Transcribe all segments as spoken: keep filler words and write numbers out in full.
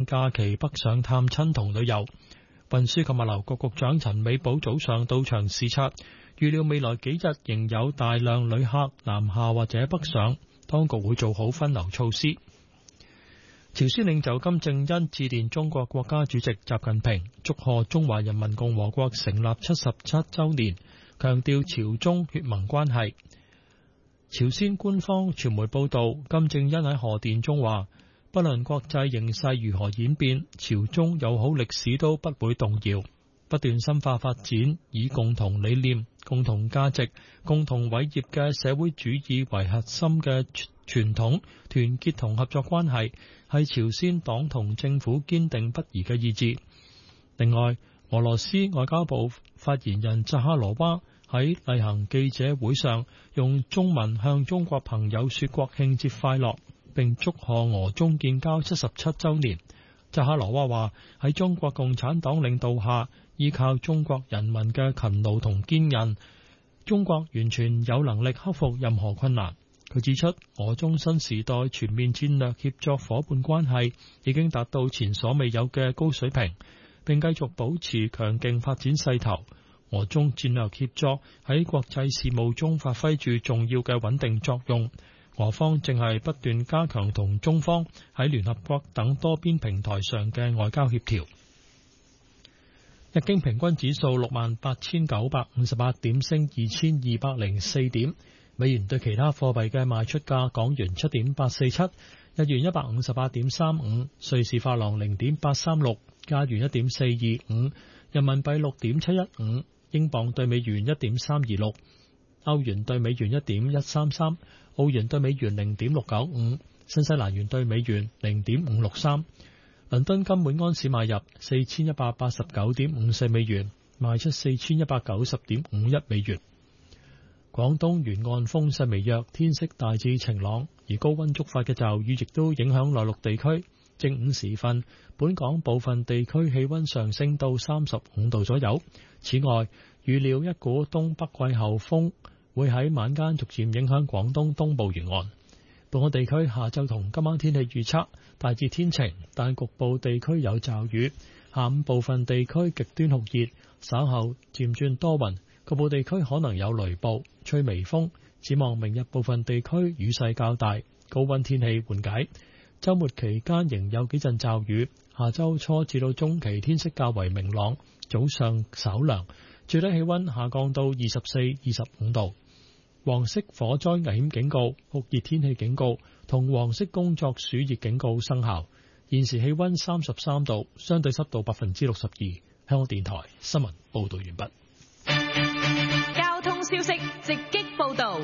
假期北上探親同旅遊。運輸及物流局局長陳美寶早上到場視察，預料未來幾日仍有大量旅客南下或者北上，當局會做好分流措施。朝鮮領袖金正恩致電中國國家主席習近平，祝賀中華人民共和國成立七十七週年，強調朝中血盟關係。朝鮮官方傳媒報道，金正恩喺賀電中話，不論國際形勢如何演變，朝中友好歷史都不會動搖，不斷深化發展，以共同理念、共同價值、共同偉業嘅社會主義為核心嘅傳統團結同合作關係，係朝鮮黨同政府堅定不移嘅意志。另外，俄羅斯外交部發言人扎哈羅娃喺例行記者會上用中文向中國朋友說國慶節快樂，並祝賀俄中建交七十七週年。扎哈羅娃話，喺中國共產黨領導下，依靠中國人民嘅勤勞同堅韌，中國完全有能力克服任何困難。佢指出，俄中新時代全面戰略協作夥伴關係已經達到前所未有嘅高水平，並繼續保持強勁發展勢頭。俄中戰略協作喺國際事務中發揮住重要嘅穩定作用。俄方正係不斷加強同中方喺聯合國等多邊平台上嘅外交協調。日經平均指數六萬八千九百五十八點，升二千二百零四點。美元對其他貨幣嘅賣出價：港元七點八四七，日元一百五十八點三五，瑞士法郎零點八三六，加元一點四二五，人民幣六點七一五，英鎊對美元一點三二六，歐元對美元一點一三三，澳元對美元零點六九五，新西蘭元對美元零點五六三。倫敦金每安士買入四千一百八十九點五四美元，賣出四千一百九十點五一美元。廣東沿岸風勢微弱，天色大致晴朗，而高溫觸發嘅驟雨亦都影響內陸地區。正午時分，本港部分地區氣溫上升到三十五度左右。此外，預料一股東北季候風會喺晚間逐漸影響廣東東部沿岸。本港地區下晝同今晚天氣預測大致天晴，但局部地區有驟雨。下午部分地區極端酷熱，稍後漸轉多雲。局部地區可能有雷暴，吹微風。展望明日部分地區雨勢較大，高溫天氣緩解。週末期間仍有幾陣驟雨。下週初至到中期天色較為明朗，早上稍涼，最低氣溫下降到二十四、二十五度。黃色火災危險警告、酷熱天氣警告同黃色工作暑熱警告生效。現時氣溫三十三度，相對濕度百分之六十二。香港電台新聞報道完畢。 交通消息直擊報道。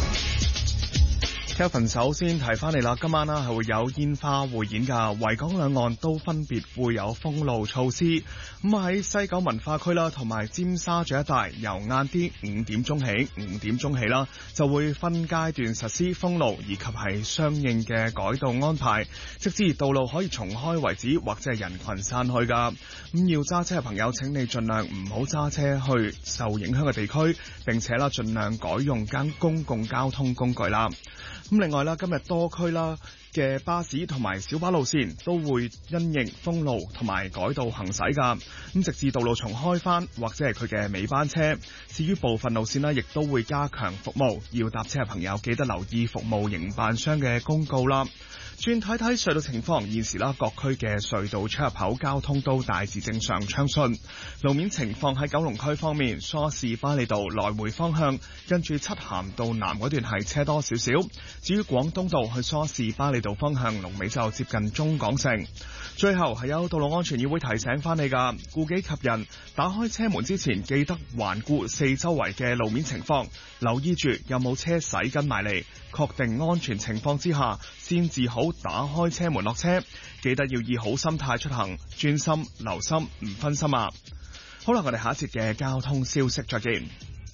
Kevin 首先提翻嚟啦，今晚啦係會有煙花匯演㗎，維港兩岸都分別會有封路措施。咁喺西九文化區啦，同埋尖沙咀一帶，由晏啲五點鐘起，五點鐘起啦，就會分階段實施封路以及係相應嘅改道安排，直至道路可以重開為止，或者係人群散去㗎。咁要揸車嘅朋友，請你盡量唔好揸車去受影響嘅地區，並且啦盡量改用間公共交通工具啦。咁另外啦，今日多區啦嘅巴士同埋小巴路線都會因應封路同埋改道行駛噶，咁直至道路重開翻或者係佢嘅尾班車。至於部分路線呢，亦都會加強服務，要搭車嘅朋友記得留意服務營辦商嘅公告啦。轉睇睇隧道情況，現時啦各區嘅隧道出入口交通都大致正常暢順。路面情況喺九龍區方面，梳士巴利道來回方向跟住漆咸道南嗰段係車多少少。至於廣東道去梳士巴利道方向，龍尾就接近中港城。最後係有道路安全議會提醒翻你噶，顧己及人，打開車門之前記得環顧四周圍嘅路面情況，留意住有冇車駛緊埋嚟，確定安全情況之下先至好打開車門落車。記得要以好心態出行，專心留心唔分心啊！好啦，我哋下一節嘅交通消息再見。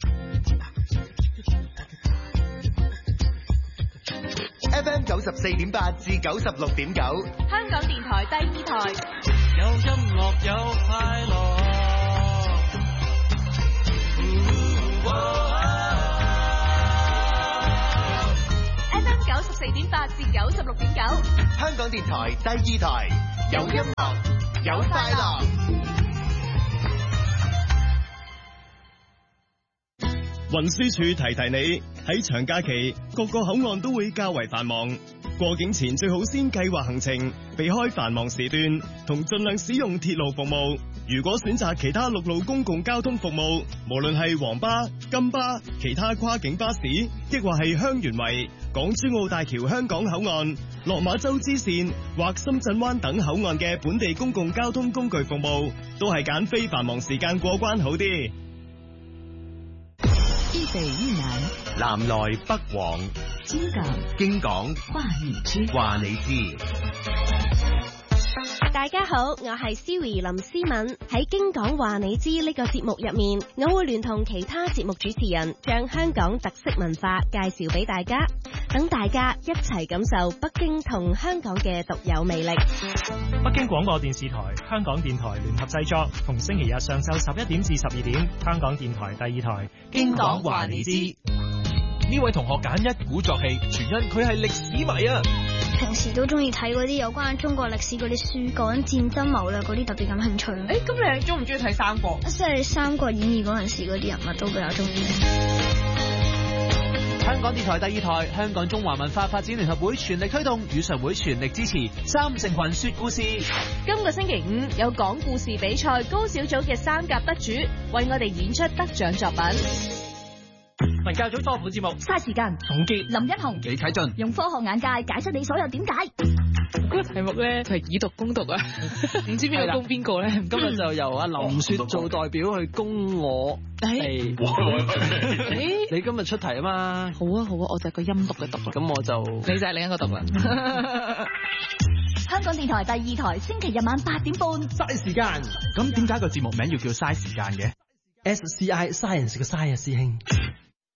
F M 九十四點八至九十六點九， 香港電台第二台， 有音樂有快樂。 F M 九十四點八至九十六點九， 香港電台第二台。 有音樂，有快樂。 運輸署提提你，喺長假期各個口岸都會較為繁忙，過境前最好先計劃行程，避開繁忙時段，同盡量使用鐵路服務。如果選擇其他陸路公共交通服務，無論係黃巴、金巴、其他跨境巴士，亦或係香園圍、港珠澳大橋香港口岸、落馬洲支線或深圳灣等口岸嘅本地公共交通工具服務，都係揀非繁忙時間過關好啲。 一北一南， 南來北往， 京港京港話你知， 話你知。 大家好，我係 Siri 林思敏。喺京港話你知呢個節目入面，我會聯同其他節目主持人，將香港特色文化介紹俾大家，等大家一齊感受北京同香港嘅獨有魅力。 北京廣播電視台、香港電台聯合製作，逢星期日上晝十一點至十二點，香港電台第二台京港話你知。 呢位同學揀一鼓作氣，全因佢係歷史迷啊！ 平時都中意睇嗰啲有關中國歷史嗰啲書，講戰爭謀略嗰啲特別感興趣。 誒，咁你中唔中意睇三國？ 即係《三國演義》嗰陣時嗰啲人物都比較中意。 香港電台第二台，香港中華文化發展聯合會全力推動，語常會全力支持三成群說故事。 今個星期五有講故事比賽高小組嘅三甲得主，為我哋演出得獎作品。 文教組多款節目， 嘥時間總結林一雄、 李啟俊用科學眼界解釋你所有點解。 嗰個題目咧係以毒攻毒啊，唔知邊個攻邊個咧？ 今日就由阿林雪做代表去攻我。係，你今日出題啊嘛？ 好啊好啊，我就係個陰毒嘅毒， 咁我就你就係另一個毒啦。 香港電台第二台，星期日晚八點半。 嘥時間，咁點解個節目名要叫嘥時間嘅？ S C I Science 嘅 Science 師兄。